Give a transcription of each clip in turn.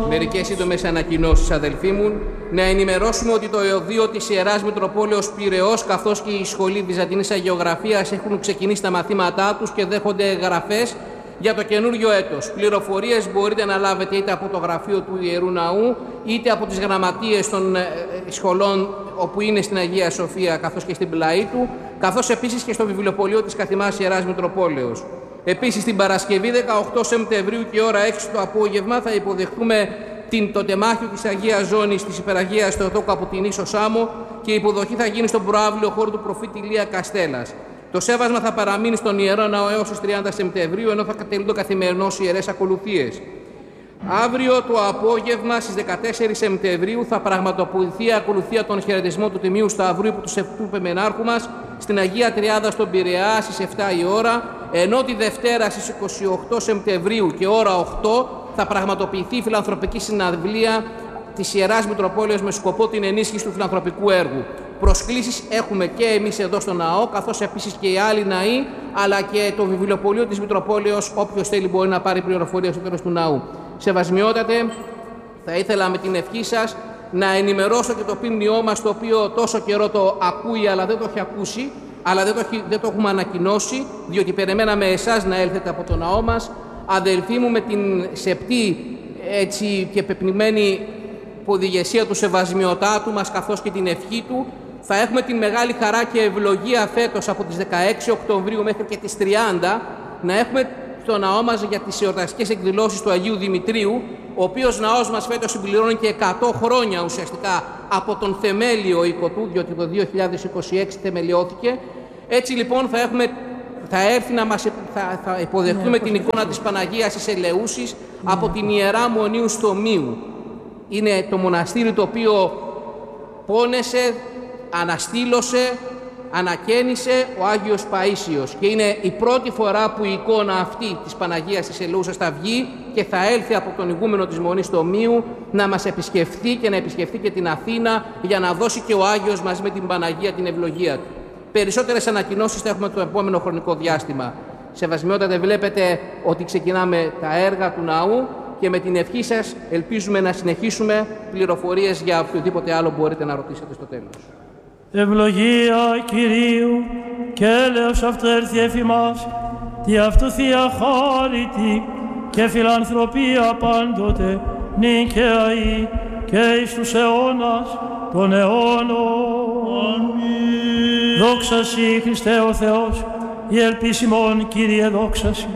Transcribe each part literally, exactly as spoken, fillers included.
Μερικές σύντομες ανακοινώσεις, αδελφοί μου. Να ενημερώσουμε ότι το Εωδείο της Ιεράς Μητροπόλεως Πειραιώς καθώς και η Σχολή Βυζαντινής Αγιογραφίας έχουν ξεκινήσει τα μαθήματά τους και δέχονται εγγραφές για το καινούριο έτος. Πληροφορίες μπορείτε να λάβετε είτε από το γραφείο του Ιερού Ναού, είτε από τις γραμματείες των σχολών όπου είναι στην Αγία Σοφία καθώς και στην πλαή του, καθώς επίσης και στο βιβλιοπωλείο της Καθημάς Ιεράς Μητροπόλεως. Επίσης, την Παρασκευή δεκαοκτώ Σεπτεμβρίου και ώρα έξι το απόγευμα θα υποδεχτούμε την, το τεμάχιο της Αγίας Ζώνης της Υπεραγίας Θεοτόκου από την Ίσο Σάμο και η υποδοχή θα γίνει στον προαύλιο χώρο του προφήτη Ηλία Καστέλλας. Το σέβασμα θα παραμείνει στον Ιερό Ναό έως τις τριάντα Σεπτεμβρίου, ενώ θα κατελούνται καθημερινώς ιερές ακολουθίες. Αύριο το απόγευμα στις δεκατέσσερις Σεπτεμβρίου θα πραγματοποιηθεί η ακολουθία των χαιρετισμών του Τιμίου Σταυρού υπό του Σεπτούπεμενάρχου μας στην Αγία Τριάδα στον Πειραιά στις επτά η ώρα, ενώ τη Δευτέρα στις είκοσι οκτώ Σεπτεμβρίου και ώρα οκτώ θα πραγματοποιηθεί η φιλανθρωπική συναυλία της Ιεράς Μητροπόλεως με σκοπό την ενίσχυση του φιλανθρωπικού έργου. Προσκλήσεις έχουμε και εμείς εδώ στο ναό, καθώς επίσης και οι άλλοι ναοί, αλλά και το βιβλιοπωλείο της Μητροπόλεως, όποιος θέλει μπορεί να πάρει πληροφορία στο τέλος του ναού. Σεβασμιότατε, θα ήθελα με την ευχή σας να ενημερώσω και το ποιμνιό μας, το οποίο τόσο καιρό το ακούει αλλά δεν το έχει ακούσει, αλλά δεν το, έχει, δεν το έχουμε ανακοινώσει, διότι περιμέναμε εσάς να έλθετε από το ναό μας. Αδελφοί μου, με την σεπτή έτσι, και πεπνημένη ποδηγεσία του Σεβασμιωτάτου μας, καθώς και την ευχή του, θα έχουμε την μεγάλη χαρά και ευλογία φέτος από τις δεκαέξι Οκτωβρίου μέχρι και τις τριάντα να έχουμε στο ναό μας για τις εορταστικές εκδηλώσεις του Αγίου Δημητρίου, ο οποίος ναός μας φέτος συμπληρώνει και εκατό χρόνια ουσιαστικά από τον θεμέλιο οίκο του, διότι το δύο χιλιάδες είκοσι έξι θεμελιώθηκε. Έτσι λοιπόν θα, έχουμε, θα έρθει να μας θα, θα υποδεχτούμε ναι, την εικόνα της Παναγίας της Ελεούσης ναι. από την Ιερά Μονίου Στομίου. Είναι το μοναστήρι το οποίο πόνεσε, αναστήλωσε, ανακαίνισε ο Άγιος Παΐσιος και είναι η πρώτη φορά που η εικόνα αυτή της Παναγίας της Ελεούσας θα βγει και θα έλθει από τον ηγούμενο της Μονής Στομίου να μας επισκεφθεί και να επισκεφθεί και την Αθήνα για να δώσει και ο Άγιος μαζί με την Παναγία την ευλογία του. Περισσότερες ανακοινώσεις θα έχουμε το επόμενο χρονικό διάστημα. Σεβασμιότατε, βλέπετε ότι ξεκινάμε τα έργα του ναού και με την ευχή σας ελπίζουμε να συνεχίσουμε. Πληροφορίες για οποιοδήποτε άλλο μπορείτε να ρωτήσετε στο τέλος. Ευλογία Κυρίου και έλεος αυτό έρθει εφ' ημάς, τη αυτού Θεία χάρητη και φιλανθρωπία πάντοτε νυν και αεί και εις τους αιώνας των αιώνων. Αμήν. Δόξα Συ Χριστέ ο Θεός, η ελπίσιμον Κύριε δόξα Συ.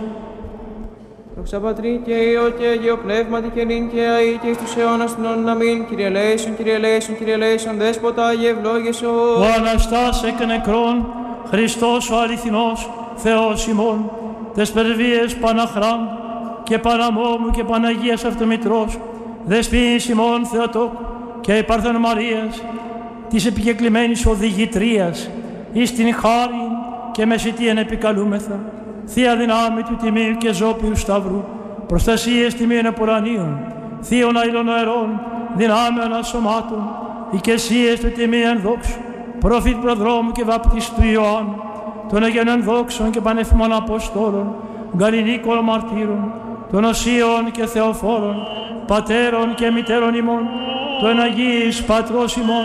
Δόξα Πατρί και Υιό και Αγίο Πνεύματι και νυν και αεί και εις τους αιώνας των αιώνων. Αμήν. Κύριε ελέησον, Κύριε ελέησον, Κύριε ελέησον, Δέσποτα Άγιε ευλόγησον. Ο Αναστάς εκ νεκρών, Χριστός ο αληθινός, Θεός ημών, τες περβίες Παναχράμ και Παναμόμου και Παναγίας Αυτομητρός, Δεσποίνης ημών Θεοτόκου και η Παρθεν Μαρίας, της επικεκλημένης οδηγητρίας, εις την χάριν και μεσητείαν επικαλούμεθα, Θεία δυνάμει του Τιμίου και Ζώπιου Σταυρού, προστασίες τιμίων επουρανίων, Θείων αήλων αερών, δυνάμεων ασωμάτων, οικεσίες του Τιμίων δόξου, προφήτ προδρόμου και βαπτιστού Ιωάννου, των Αγιών δόξων και πανεφημών Αποστόλων, Γαλινίκων μαρτύρων, των Οσίων και Θεοφόρων, πατέρων και μητέρων ημών, των Αγίης Πατρός ημών,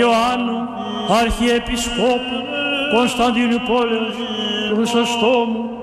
Ιωάννου, Αρχιεπισκόπου, Κωνσταντίνου Πόλεως, του Χρυσοστόμου,